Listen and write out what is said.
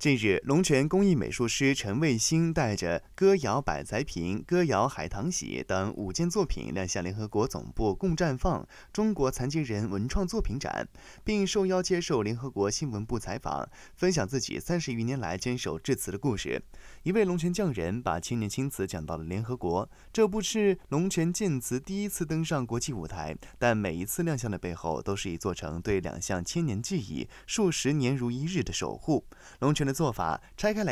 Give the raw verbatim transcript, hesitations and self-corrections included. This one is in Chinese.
近日，龙泉工艺美术师陈卫星带着歌谣百载品、歌谣海棠喜等五件作品亮相联合国总部共绽放中国残疾人文创作品展，并受邀接受联合国新闻部采访，分享自己三十余年来坚守致辞的故事。一位龙泉匠人把千年青瓷讲到了联合国，这不是龙泉建瓷第一次登上国际舞台，但每一次亮相的背后，都是一座城对两项千年技艺数十年如一日的守护。龙泉的做法，拆开来